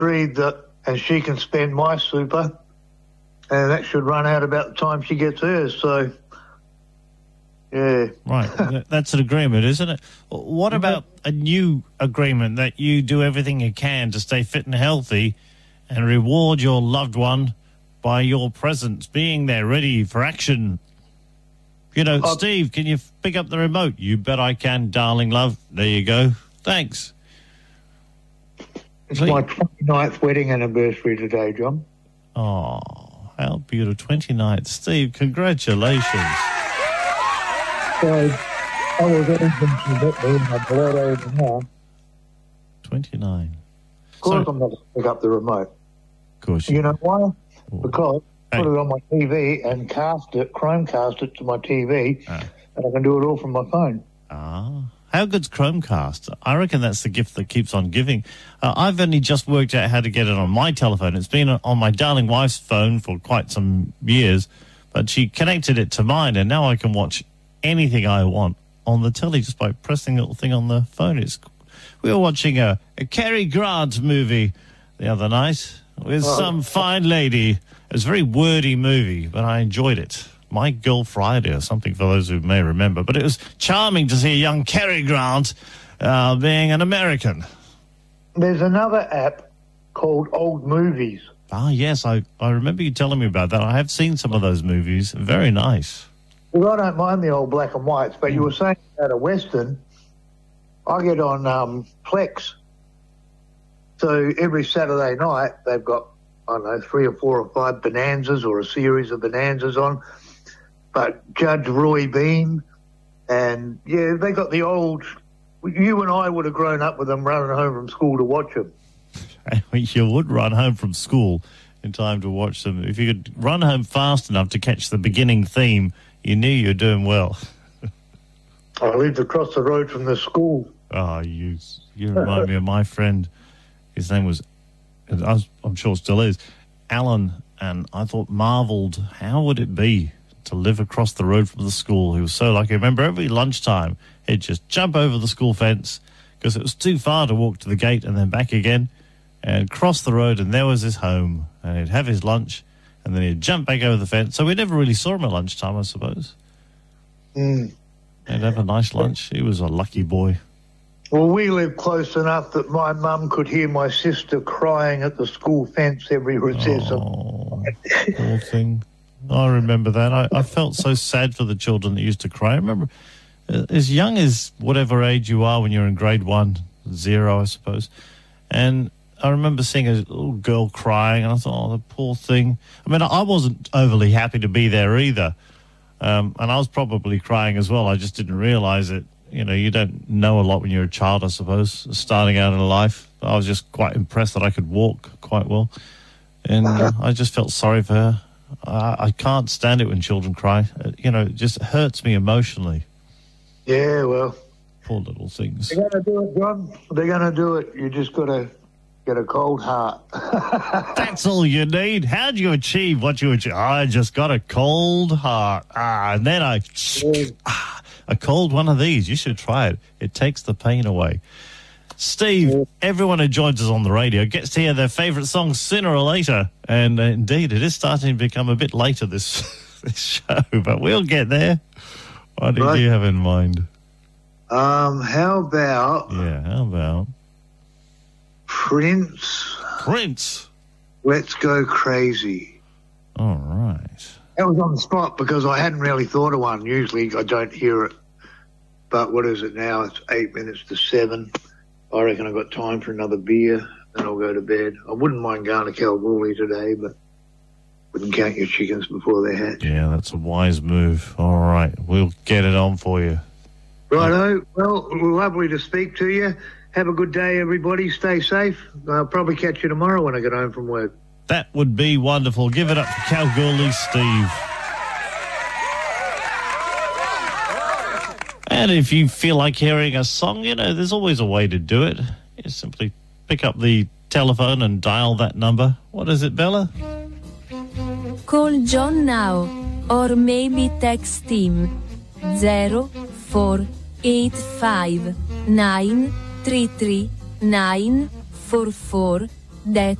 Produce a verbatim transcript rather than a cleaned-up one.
agreed that, and she can spend my super, and that should run out about the time she gets hers. So, yeah. Right, that's an agreement, isn't it? What about a new agreement that you do everything you can to stay fit and healthy and reward your loved one by your presence, being there ready for action? You know, uh, Steve, can you pick up the remote? You bet I can, darling love. There you go. Thanks. It's so, my twenty-ninth wedding anniversary today, John. Oh, how beautiful. twenty-ninth. Steve, congratulations. So, I was I'm a lot older now. twenty-nine. Of course so, I'm not going to pick up the remote. Of course you You know why? Oh. Because I hey. put it on my T V and cast it, Chromecast it to my T V, ah. and I can do it all from my phone. Ah. How good's Chromecast? I reckon that's the gift that keeps on giving. Uh, I've only just worked out how to get it on my telephone. It's been on my darling wife's phone for quite some years, but she connected it to mine, and now I can watch anything I want on the telly just by pressing the little thing on the phone. It's, we were watching a, a Cary Grant movie the other night with oh. some fine lady. It was a very wordy movie, but I enjoyed it. My Girl Friday or something, for those who may remember. But it was charming to see a young Cary Grant uh, being an American. There's another app called Old Movies. Ah, yes, I, I remember you telling me about that. I have seen some of those movies. Very nice. Well, I don't mind the old black and whites, but mm. you were saying about a Western. I get on um, Plex. So every Saturday night, they've got, I don't know, three or four or five bonanzas or a series of bonanzas on. But Judge Roy Bean, and, yeah, they got the old... You and I would have grown up with them running home from school to watch them. You would run home from school in time to watch them. If you could run home fast enough to catch the beginning theme, you knew you were doing well. I lived across the road from the school. Oh, you you remind me of my friend. His name was, I was, I'm sure still is, Alan, and I thought, marvelled, how would it be to live across the road from the school? He was so lucky. I remember every lunchtime, he'd just jump over the school fence because it was too far to walk to the gate and then back again, and cross the road, and there was his home, and he'd have his lunch, and then he'd jump back over the fence. So we never really saw him at lunchtime, I suppose. Mm. He'd have a nice lunch. He was a lucky boy. Well, we lived close enough that my mum could hear my sister crying at the school fence every recess. Oh, poor thing. I remember that. I, I felt so sad for the children that used to cry. I remember uh, as young as whatever age you are when you're in grade one, zero, I suppose, and I remember seeing a little girl crying, and I thought, oh, the poor thing. I mean, I wasn't overly happy to be there either, um, and I was probably crying as well. I just didn't realise it. You know, you don't know a lot when you're a child, I suppose, starting out in life. I was just quite impressed that I could walk quite well, and uh, I just felt sorry for her. I, I can't stand it when children cry. Uh, you know, it just hurts me emotionally. Yeah, well. Poor little things. They're going to do it, John. They're going to do it. You just got to get a cold heart. That's all you need. How'd you achieve what you achieved? I just got a cold heart. Ah, and then I... Yeah. Ah, a cold one of these. You should try it. It takes the pain away. Steve, yeah. Everyone who joins us on the radio gets to hear their favourite songs sooner or later. And uh, indeed, it is starting to become a bit later, this, this show. But we'll get there. What did right. you have in mind? Um, how about... Yeah, how about... Prince. Prince. Let's Go Crazy. All right. That was on the spot because I hadn't really thought of one. Usually I don't hear it. But what is it now? It's eight minutes to seven. I reckon I've got time for another beer, then I'll go to bed. I wouldn't mind going to Kalgoorlie today, but wouldn't count your chickens before they hatch. Yeah, that's a wise move. All right, we'll get it on for you. Righto. Well, lovely to speak to you. Have a good day, everybody. Stay safe. I'll probably catch you tomorrow when I get home from work. That would be wonderful. Give it up for Kalgoorlie Steve. And if you feel like hearing a song, you know, there's always a way to do it. You simply pick up the telephone and dial that number. What is it, Bella? Call John now, or maybe text him. zero four eight five nine three three nine four four That's